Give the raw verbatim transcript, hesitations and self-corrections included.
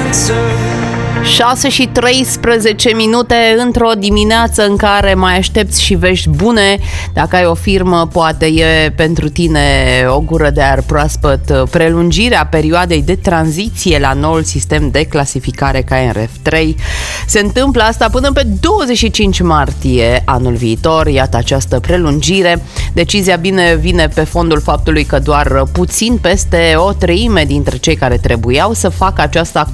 șase și treisprezece minute într-o dimineață în care mai aștepți și vești bune. Dacă ai o firmă, poate e pentru tine o gură de aer proaspăt prelungirea perioadei de tranziție la noul sistem de clasificare K N R F trei. Se întâmplă asta până pe douăzeci și cinci martie anul viitor. Iată această prelungire. Decizia bine vine pe fondul faptului că doar puțin peste o treime dintre cei care trebuiau să facă această